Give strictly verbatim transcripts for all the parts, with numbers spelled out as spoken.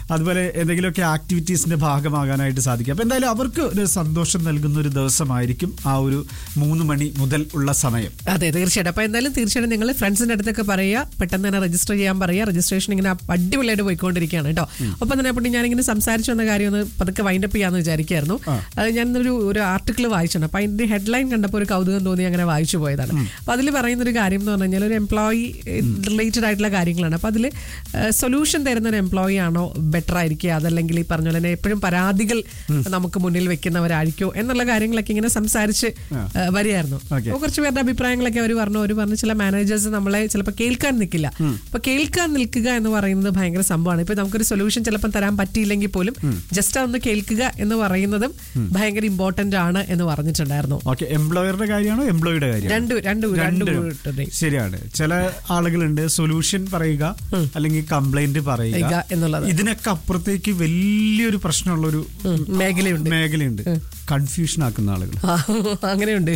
അതുപോലെ എന്തെങ്കിലുമൊക്കെ ആക്ടിവിറ്റീസിന്റെ ഭാഗമാകാനായിട്ട് സാധിക്കും. അപ്പൊ എന്തായാലും അവർക്ക് ഒരു സന്തോഷം നൽകുന്ന ഒരു ദിവസമായിരിക്കും ആ ഒരു മൂന്ന് മണി മുതൽ ഉള്ള സമയം. അതെ, തീർച്ചയായിട്ടും. അപ്പൊ എന്തായാലും തീർച്ചയായിട്ടും നിങ്ങൾ ഫ്രണ്ട്സിന്റെ അടുത്തൊക്കെ പറയുക, പെട്ടെന്ന് തന്നെ രജിസ്റ്റർ ചെയ്യാൻ പറയുക. രജിസ്ട്രേഷൻ ഇങ്ങനെ അടിപൊളിയായിട്ട് പോയിക്കൊണ്ടിരിക്കുകയാണ് കേട്ടോ. ഒപ്പം തന്നെ അപ്പോൾ ഞാനിങ്ങനെ സംസാരിച്ചു വന്ന കാര്യം ഒന്ന് പതുക്കെ വൈൻഡപ്പ് ചെയ്യാന്ന് വിചാരിക്കായിരുന്നു. അത് ഞാനൊരു ഒരു ആർട്ടിക്കിൾ വായിച്ചിട്ടുണ്ട്. അപ്പൊ അതിന്റെ ഹെഡ്ലൈൻ കണ്ടപ്പോൾ ഒരു കൗതുകം തോന്നി അങ്ങനെ വായിച്ചു പോയതാണ്. അപ്പൊ അതിൽ പറയുന്ന ഒരു കാര്യം എന്ന് പറഞ്ഞു കഴിഞ്ഞാൽ ഒരു എംപ്ലോയി റിലേറ്റഡ് ആയിട്ടുള്ള കാര്യങ്ങളാണ്. അപ്പൊ അതിൽ സൊല്യൂഷൻ തരുന്ന ഒരു എംപ്ലോയി ആണോ ബെറ്റർ ആയിരിക്കുക, അതല്ലെങ്കിൽ ഈ പറഞ്ഞ പോലെ തന്നെ എപ്പോഴും പരാതികൾ നമുക്ക് മുന്നിൽ വെക്കുന്നവരായിരിക്കോ എന്നുള്ള കാര്യങ്ങളൊക്കെ ഇങ്ങനെ സംസാരിച്ച് വരികയായിരുന്നു. അപ്പോൾ കുറച്ച് പേരുടെ അഭിപ്രായങ്ങളൊക്കെ അവർ പറഞ്ഞു. അവർ പറഞ്ഞു ചില മാനേജേഴ്സ് നമ്മളെ ചിലപ്പോൾ കേൾക്കാൻ നിൽക്കില്ല. അപ്പൊ കേൾക്കാൻ നിൽക്കുക എന്ന് പറയുന്നത് ഭയങ്കര സംഭവമാണ്. ഇപ്പൊ നമുക്കൊരു സൊല്യൂഷൻ ചിലപ്പോൾ തരാൻ പറ്റിയില്ലെങ്കിൽ പോലും ജസ്റ്റ് അതൊന്ന് കേൾക്കുക എന്ന് പറയുന്നതും ഭയങ്കര ഇമ്പോർട്ടന്റ് ആണ് എന്ന് പറഞ്ഞിട്ടുണ്ടായിരുന്നു. എംപ്ലോയറുടെ കാര്യമാണോ എംപ്ലോയിയുടെ കാര്യം? രണ്ടു രണ്ടു രണ്ടു ശരിയാണ്. ചില ആളുകളുണ്ട് സൊല്യൂഷൻ പറയുക അല്ലെങ്കിൽ കംപ്ലൈന്റ് പറയുക എന്നുള്ളത്. ഇതിനൊക്കെ അപ്പുറത്തേക്ക് വലിയൊരു പ്രശ്നമുള്ള ഒരു മേഖലയുണ്ട് മേഖലയുണ്ട് കൺഫ്യൂഷൻ ആക്കുന്ന ആളുകൾ. അങ്ങനെയുണ്ട്,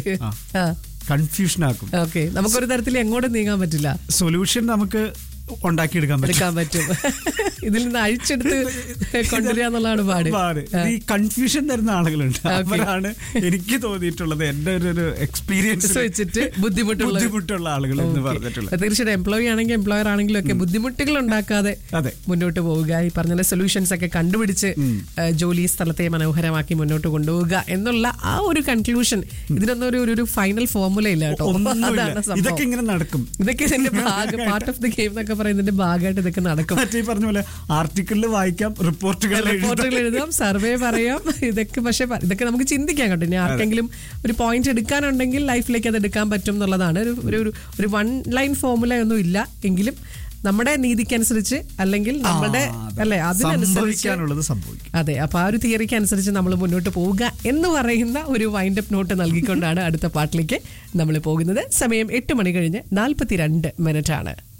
കൺഫ്യൂഷൻ ആക്കും. ഓക്കെ, നമുക്കൊരു തരത്തിൽ എങ്ങോട്ടും നീങ്ങാൻ പറ്റില്ല. സൊല്യൂഷൻ നമുക്ക് ഉണ്ടാക്കിയെടുക്കാൻ എടുക്കാൻ പറ്റും. ഇതിൽ നിന്ന് അഴിച്ചെടുത്ത് കൊണ്ടുവരിക എന്നുള്ളതാണ് പാട്. ഈ കൺഫ്യൂഷൻ തരുന്ന ആളുകളുണ്ട്. അവരാണ് എനിക്ക് തോന്നിയിട്ടുള്ളത് എന്റെ ഒരു എക്സ്പീരിയൻസ് വെച്ചിട്ട് ബുദ്ധിമുട്ടുള്ള ബുദ്ധിമുട്ടുള്ള ആളുകൾ എന്ന് പറഞ്ഞിട്ടുള്ളത്. തീർച്ചയായിട്ടും എംപ്ലോയി ആണെങ്കിൽ എംപ്ലോയർ ആണെങ്കിലും ഒക്കെ ബുദ്ധിമുട്ടുകൾ ഉണ്ടാക്കാതെ മുന്നോട്ട് പോവുക, ഈ പറഞ്ഞ സൊല്യൂഷൻസ് ഒക്കെ കണ്ടുപിടിച്ച് ജോലി സ്ഥലത്തെ മനോഹരമാക്കി മുന്നോട്ട് കൊണ്ടുപോവുക എന്നുള്ള ആ ഒരു കൺക്ലൂഷൻ. ഇതിനൊന്നും ഒരു ഒരു ഫൈനൽ ഫോർമുല ഇല്ല കേട്ടോ. ഇതൊക്കെ ഇങ്ങനെ നടക്കും. ഇതൊക്കെ ഇതിന്റെ ഭാഗം, പാർട്ട് ഓഫ് ദി ഗെയിം എന്നൊക്കെ പറയുന്നതിന്റെ ഭാഗമായിട്ട് ഇതൊക്കെ നടക്കും. പറഞ്ഞ പോലെ ആർട്ടിക്കിളിൽ വായിക്കാം, റിപ്പോർട്ടുകൾ റിപ്പോർട്ടുകൾ എഴുതാം, സർവേ പറയാം. ഇതൊക്കെ പക്ഷെ ഇതൊക്കെ നമുക്ക് ചിന്തിക്കാൻ കേട്ടോ. ഇനി ആർക്കെങ്കിലും ഒരു പോയിന്റ് എടുക്കാനുണ്ടെങ്കിൽ ലൈഫിലേക്ക് അത് എടുക്കാൻ പറ്റും എന്നുള്ളതാണ്. ഒരു ഒരു വൺ ലൈൻ ഫോർമുല ഒന്നും ഇല്ല എങ്കിലും നമ്മുടെ നീതിക്കനുസരിച്ച് അല്ലെങ്കിൽ നമ്മുടെ അല്ലെ അതിനനുസരിച്ച് സംഭവിക്കും. അതെ, അപ്പൊ ആ ഒരു തിയറിക്ക് അനുസരിച്ച് നമ്മൾ മുന്നോട്ട് പോവുക എന്ന് പറയുന്ന ഒരു വൈൻഡപ്പ് നോട്ട് നൽകിക്കൊണ്ടാണ് അടുത്ത പാട്ടിലേക്ക് നമ്മൾ പോകുന്നത്. സമയം എട്ട് മണി കഴിഞ്ഞ് നാൽപ്പത്തിരണ്ട് മിനിറ്റ് ആണ്.